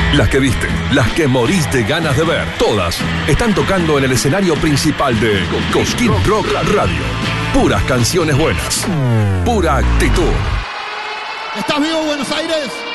Las que viste, las que morís de ganas de ver, todas están tocando en el escenario principal de Cosquín Rock Radio. Puras canciones buenas, pura actitud. ¿Estás vivo, Buenos Aires?